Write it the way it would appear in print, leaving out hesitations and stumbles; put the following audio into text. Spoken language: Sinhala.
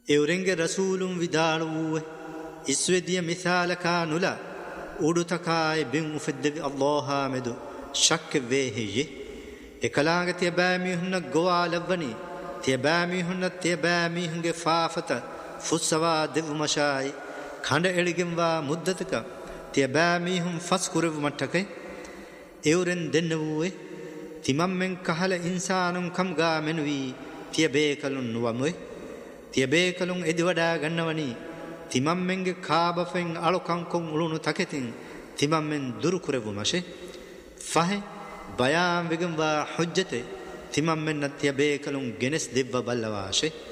එවරෙන්ගේ රසූලුන් විදාළුවේ ඉස්වෙදිය මිසාලකා නුලා උඩුතකායි බින් උෆෙද්දවි අල්ලාහා මෙදු ශක්ක වේහෙයේ එකලාගේ තියබෑමිහුන්න ගොවාලවනි තියබෑමිහුන්න තියබෑමිහුන්ගේ ෆාෆත ෆුස්සවා දෙවුමශායි කඬ එළිගෙන්වා මුද්දතක තියබෑමිහුන් ෆස්කුරව මට්ටකේ එවරෙන් දෙන්න වූවේ තිමම්මෙන් කහල ඉන්සානුන් කම්ගා මෙනුවී තියබේකලුන් නුවමුවේ තියබේකලුන් එදි වඩා ගන්නවනි තිමම්මෙන්ගේ කාබෆෙන් අලුකංකොන් උළුණු තකෙතින් තිමම්මෙන් දුරුකුරෙවු මෂේ ෆහේ බයාම් වෙගම්වා හුජ්ජතේ තිමම්මෙන් නත්තිය බේකලුන් ගෙනස් දෙබ්ව බල්ලවාෂේ